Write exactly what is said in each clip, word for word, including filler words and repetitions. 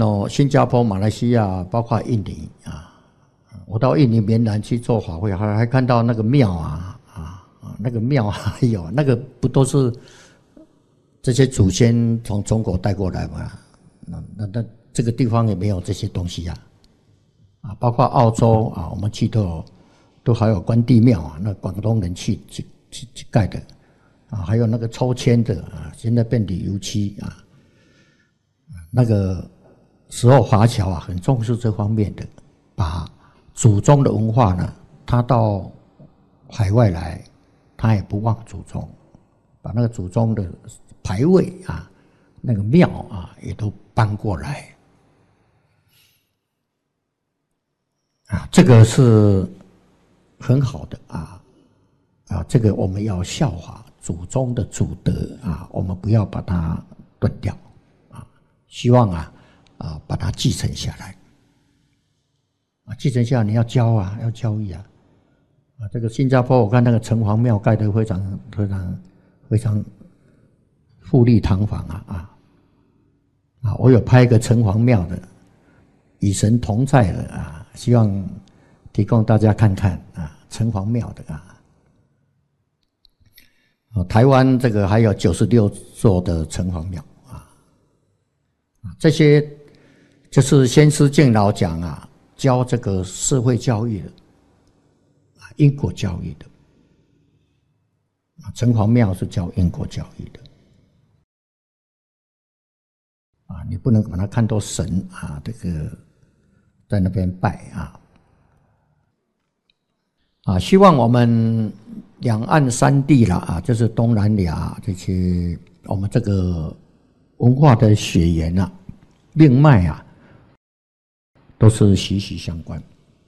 哦，新加坡、马来西亚，包括印尼啊，我到印尼棉兰去做法会，还还看到那个庙啊啊啊，那个庙还有那个不都是这些祖先从中国带过来吗？那那那这个地方也没有这些东西呀、啊，啊，包括澳洲啊，我们去都有都还有关帝庙啊，那广东人去去去去盖的啊，还有那个抽签的啊，现在变旅游区啊，那个时候华侨啊很重视这方面的，把祖宗的文化呢，他到海外来，他也不忘祖宗，把那个祖宗的牌位啊，那个庙啊，也都搬过来啊，这个是很好的啊啊，这个我们要效法祖宗的祖德啊，我们不要把它断掉啊，希望啊啊把它继承下来啊，继承下来你要教啊，要教育啊啊，这个新加坡我看那个城隍庙盖得非常非常非常富丽堂皇啊啊啊！我有拍一个城隍庙的，与神同在的啊，希望提供大家看看啊，城隍庙的啊。啊，台湾这个还有九十六座的城隍庙啊，这些就是先师敬老讲啊，教这个社会教育的啊，因果教育的啊，城隍庙是教因果教育的。啊，你不能把它看作神啊，这个在那边拜啊，啊，希望我们两岸三地啦啊，就是东南亚这些我们这个文化的血缘啊、命脉啊，都是息息相关。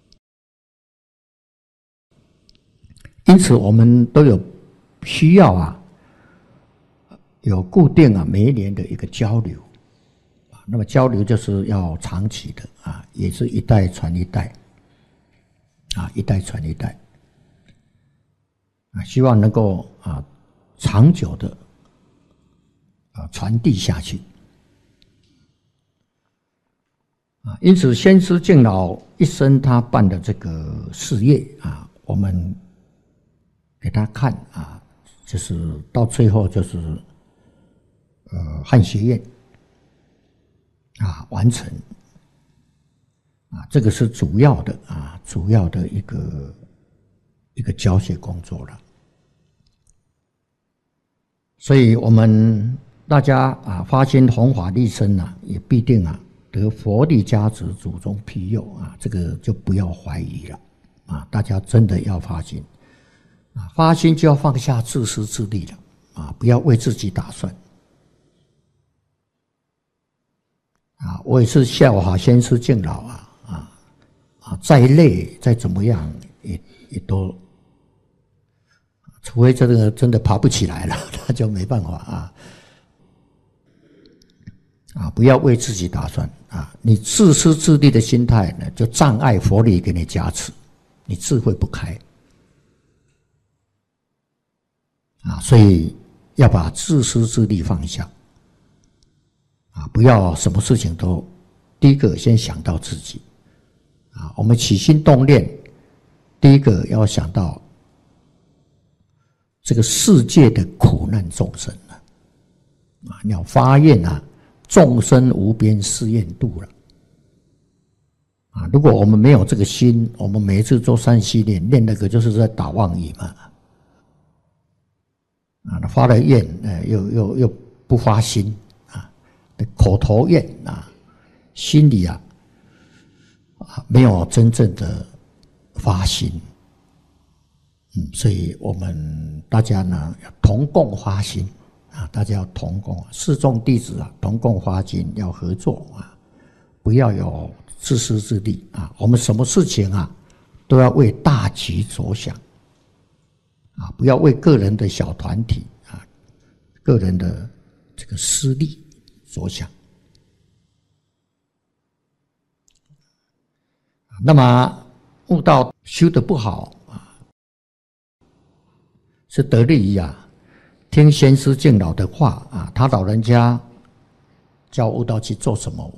因此，我们都有需要啊，有固定啊每一年的一个交流。那么交流就是要长期的啊，也是一代传一代啊，一代传一代啊，希望能够啊长久的啊传递下去啊。因此，先师敬老一生他办的这个事业啊，我们给他看啊，就是到最后就是呃汉学院。啊，完成啊，这个是主要的啊，主要的一个一个教学工作了。所以我们大家啊，发心弘法利生啊，也必定啊得佛力加持，祖宗庇佑啊，这个就不要怀疑了啊，大家真的要发心啊，发心就要放下自私自利了啊，不要为自己打算。啊，我也是效法先师敬老啊，啊啊，再累再怎么样，也也都，除非这个真的爬不起来了，那就没办法啊。啊，不要为自己打算啊！你自私自利的心态呢，就障碍佛力给你加持，你智慧不开啊！所以要把自私自利放下。啊，不要什么事情都第一个先想到自己啊！我们起心动念，第一个要想到这个世界的苦难众生了啊！你要发愿啊，众生无边誓愿度了啊！如果我们没有这个心，我们每一次做三息念念那个就是在打妄语嘛啊！发了愿，呃，又又又不发心。口头愿啊，心里啊啊没有真正的发心，嗯，所以我们大家呢要同共发心啊，大家要同共，四众弟子啊同共发心，要合作啊，不要有自私自利啊。我们什么事情啊都要为大局着想啊，不要为个人的小团体啊、个人的这个私利着想。那么悟道修得不好啊，是得利于啊听先师敬老的话啊，他老人家叫悟道去做什么，